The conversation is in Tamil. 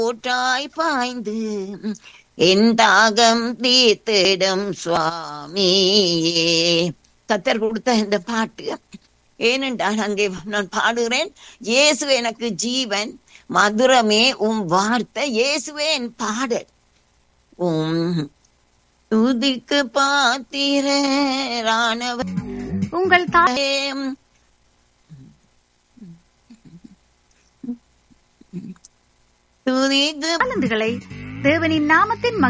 போற்றாய் பாய்ந்து என் தாகம் தீர்த்திடும் சுவாமியே. கத்தர் கொடுத்த இந்த பாட்டு ஏனென்றால் அங்கே நான் பாடுகிறேன், இயேசுவே எனக்கு ஜீவன், மதுரமே உம் வார்த்தை, இயேசுவே என் பாடல், உம் துதிக்கு பாத்திரரானவர் உங்கள் துதிக்கு தாளந்துகளை தேவனின் நாமத்தின்